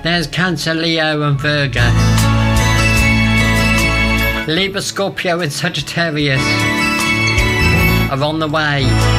There's Cancer, Leo and Virgo. Libra, Scorpio and Sagittarius are on the way.